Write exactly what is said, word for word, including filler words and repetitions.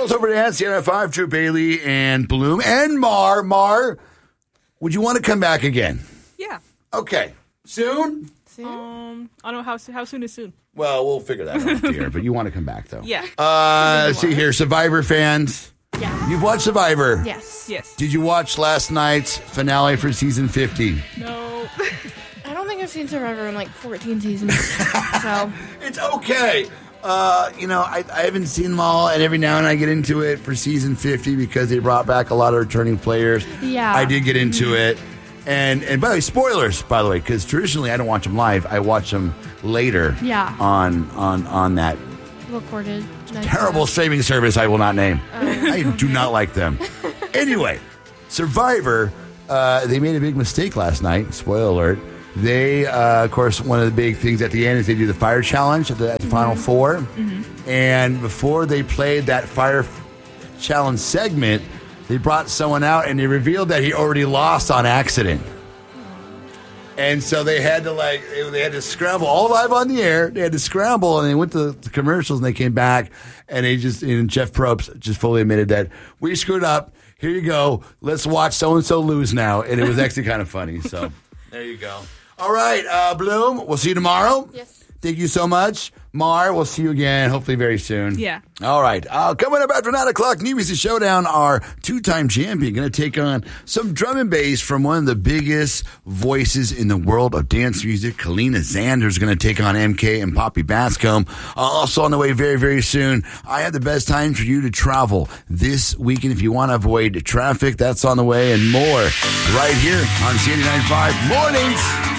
Girls over to C N F five, Drew Bailey and Bloom and Mar. Mar, would you want to come back again? Yeah. Okay. Soon? Soon? Um, I don't know how, how soon is soon. Well, we'll figure that out here, but you want to come back, though. Yeah. Uh, let's see here. Survivor fans. Yes. You've watched Survivor? Yes. Yes. Did you watch last night's finale for season fifty? No. I don't think I've seen Survivor in like fourteen seasons. So It's okay. Uh, you know, I, I haven't seen them all, and every now and then I get into it for season fifty because they brought back a lot of returning players. Yeah. I did get into it. And and by the way, spoilers, by the way, because traditionally I don't watch them live. I watch them later Yeah. on, on, on that recorded. Nice terrible stuff. streaming service I will not name. I do not like them. Anyway, Survivor, uh, they made a big mistake last night. Spoiler alert. They, uh, of course, one of the big things at the end is they do the fire challenge at the, at the mm-hmm. final four. Mm-hmm. And before they played that fire challenge segment, they brought someone out and they revealed that he already lost on accident. And so they had to like they had to scramble all live on the air. They had to scramble, and they went to the commercials, and they came back, and they just and Jeff Probst just fully admitted that we screwed up. Here you go. Let's watch so and so lose now, and it was actually kind of funny. So there you go. All right, uh, Bloom. We'll see you tomorrow. Yes. Thank you so much, Mar. We'll see you again, hopefully very soon. Yeah. All right. Uh, coming up after nine o'clock, New Music Showdown, our two-time champion, going to take on some drum and bass from one of the biggest voices in the world of dance music. Kalina Zander is going to take on M K and Poppy Bascom. Uh, also on the way very, very soon, I have the best time for you to travel this weekend if you want to avoid traffic. That's on the way and more right here on C eighty-nine point five Mornings.